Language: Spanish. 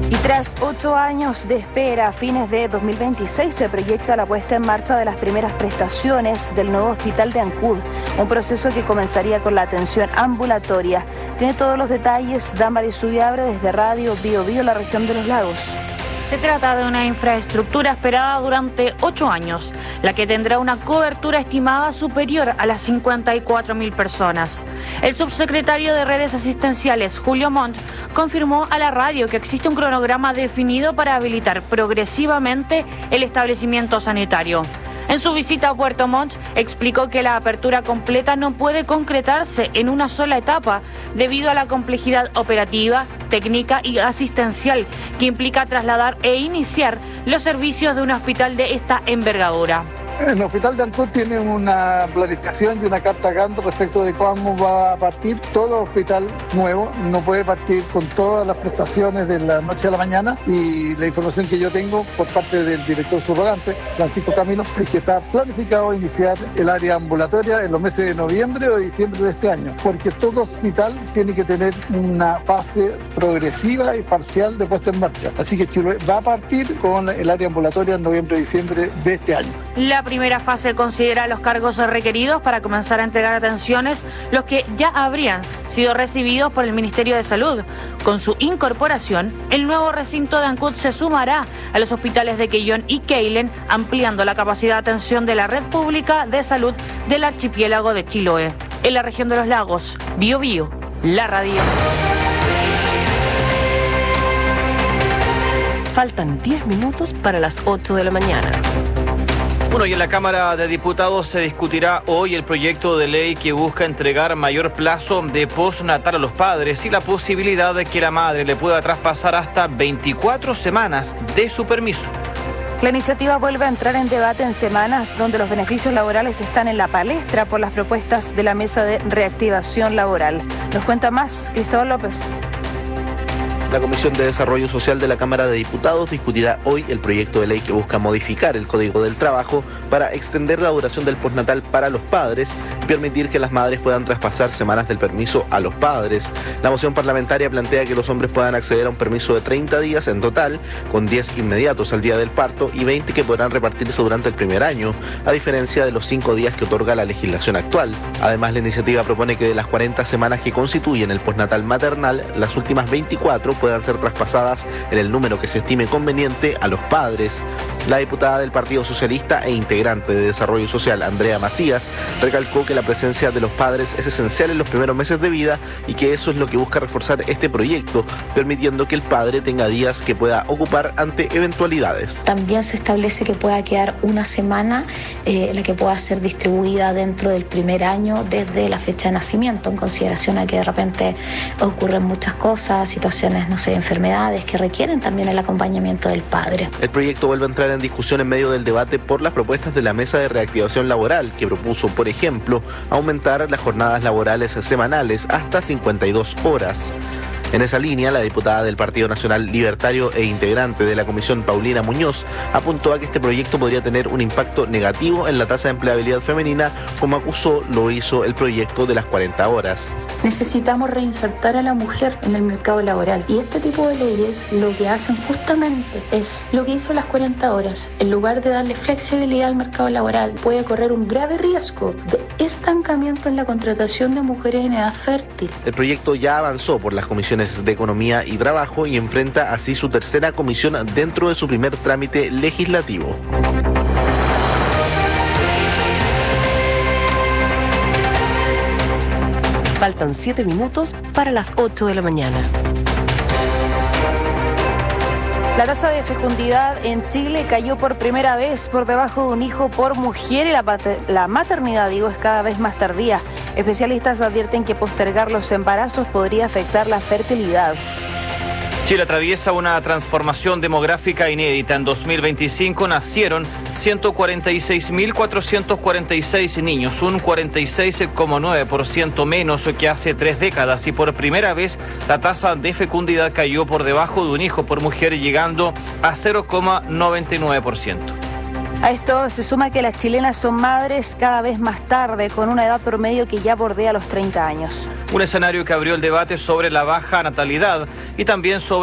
Y tras 8 años de espera, a fines de 2026 se proyecta la puesta en marcha de las primeras prestaciones del nuevo hospital de Ancud, un proceso que comenzaría con la atención ambulatoria. Tiene todos los detalles Damaris Subiabre desde Radio Bio Bio, la región de los Lagos. Se trata de una infraestructura esperada durante 8 años, la que tendrá una cobertura estimada superior a las 54.000 personas. El subsecretario de Redes Asistenciales, Julio Montt, confirmó a la radio que existe un cronograma definido para habilitar progresivamente el establecimiento sanitario. En su visita a Puerto Montt, explicó que la apertura completa no puede concretarse en una sola etapa debido a la complejidad operativa, técnica y asistencial que implica trasladar e iniciar los servicios de un hospital de esta envergadura. El hospital de Ancud tiene una planificación y una carta gantt respecto de cómo va a partir. Todo hospital nuevo no puede partir con todas las prestaciones de la noche a la mañana, y la información que yo tengo por parte del director subrogante, Francisco Camilo, es que está planificado iniciar el área ambulatoria en los meses de noviembre o diciembre de este año, porque todo hospital tiene que tener una fase progresiva y parcial de puesta en marcha. Así que Chiloé va a partir con el área ambulatoria en noviembre o diciembre de este año. La primera fase considera los cargos requeridos para comenzar a entregar atenciones, los que ya habrían sido recibidos por el Ministerio de Salud. Con su incorporación, el nuevo recinto de Ancud se sumará a los hospitales de Quellón y Keilen, ampliando la capacidad de atención de la red pública de salud del archipiélago de Chiloé. En la región de los Lagos, Bio Bio, la radio. Faltan 10 minutos para las 8 de la mañana. Bueno, y en la Cámara de Diputados se discutirá hoy el proyecto de ley que busca entregar mayor plazo de postnatal a los padres y la posibilidad de que la madre le pueda traspasar hasta 24 semanas de su permiso. La iniciativa vuelve a entrar en debate en semanas donde los beneficios laborales están en la palestra por las propuestas de la Mesa de Reactivación Laboral. Nos cuenta más Cristóbal López. La Comisión de Desarrollo Social de la Cámara de Diputados discutirá hoy el proyecto de ley que busca modificar el Código del Trabajo para extender la duración del postnatal para los padres y permitir que las madres puedan traspasar semanas del permiso a los padres. La moción parlamentaria plantea que los hombres puedan acceder a un permiso de 30 días en total, con 10 inmediatos al día del parto y 20 que podrán repartirse durante el primer año, a diferencia de los 5 días que otorga la legislación actual. Además, la iniciativa propone que de las 40 semanas que constituyen el postnatal maternal, las últimas 24 puedan ser traspasadas en el número que se estime conveniente a los padres. La diputada del Partido Socialista e integrante de Desarrollo Social, Andrea Macías, recalcó que la presencia de los padres es esencial en los primeros meses de vida y que eso es lo que busca reforzar este proyecto, permitiendo que el padre tenga días que pueda ocupar ante eventualidades. También se establece que pueda quedar una semana la que pueda ser distribuida dentro del primer año desde la fecha de nacimiento, en consideración a que de repente ocurren muchas cosas, situaciones, no sé, enfermedades que requieren también el acompañamiento del padre. El proyecto vuelve a entrar en discusión en medio del debate por las propuestas de la Mesa de Reactivación Laboral, que propuso, por ejemplo, aumentar las jornadas laborales semanales hasta 52 horas. En esa línea, la diputada del Partido Nacional Libertario e integrante de la Comisión, Paulina Muñoz, apuntó a que este proyecto podría tener un impacto negativo en la tasa de empleabilidad femenina, como acusó lo hizo el proyecto de las 40 horas. Necesitamos reinsertar a la mujer en el mercado laboral, y este tipo de leyes lo que hacen justamente es lo que hizo las 40 horas. En lugar de darle flexibilidad al mercado laboral, puede correr un grave riesgo de estancamiento en la contratación de mujeres en edad fértil. El proyecto ya avanzó por las comisiones de Economía y Trabajo y enfrenta así su tercera comisión dentro de su primer trámite legislativo. Faltan 7 minutos para las 8 de la mañana. La tasa de fecundidad en Chile cayó por primera vez por debajo de un hijo por mujer y la maternidad, es cada vez más tardía. Especialistas advierten que postergar los embarazos podría afectar la fertilidad. Chile atraviesa una transformación demográfica inédita. En 2025 nacieron 146.446 niños, un 46,9% menos que hace 3 décadas, y por primera vez la tasa de fecundidad cayó por debajo de un hijo por mujer, llegando a 0,99%. A esto se suma que las chilenas son madres cada vez más tarde, con una edad promedio que ya bordea los 30 años. Un escenario que abrió el debate sobre la baja natalidad y también sobre